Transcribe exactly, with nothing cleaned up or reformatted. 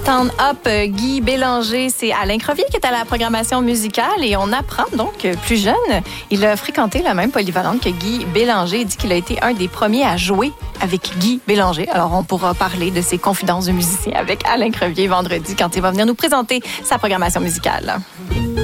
Turn Up, Guy Bélanger, c'est Alain Crevier qui est à la programmation musicale et on apprend donc plus jeune, il a fréquenté la même polyvalente que Guy Bélanger. Il dit qu'il a été un des premiers à jouer avec Guy Bélanger. Alors on pourra parler de ses confidences de musicien avec Alain Crevier vendredi quand il va venir nous présenter sa programmation musicale.